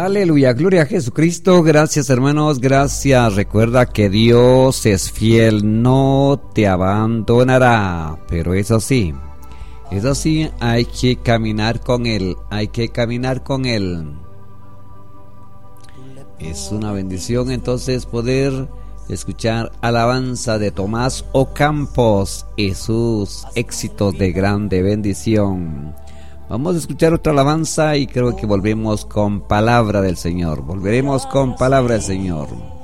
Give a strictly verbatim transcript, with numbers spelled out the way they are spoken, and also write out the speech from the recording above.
Aleluya, gloria a Jesucristo. Gracias, hermanos, gracias. Recuerda que Dios es fiel, no te abandonará. Pero eso sí, eso sí, hay que caminar con Él, hay que caminar con Él. Es una bendición entonces poder escuchar alabanza de Tomás Ocampos y sus éxitos de grande bendición. Vamos a escuchar otra alabanza y creo que volvemos con palabra del Señor. Volveremos con palabra del Señor.